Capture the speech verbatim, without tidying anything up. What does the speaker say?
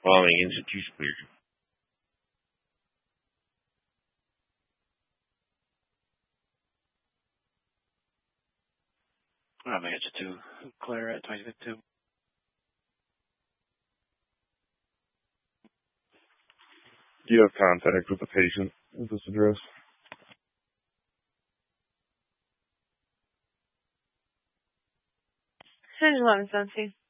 Following institution clear. I'm going to get you to clear at twenty fifty-two. Do you have contact with the patient at this address? Angela, Miss Nancy.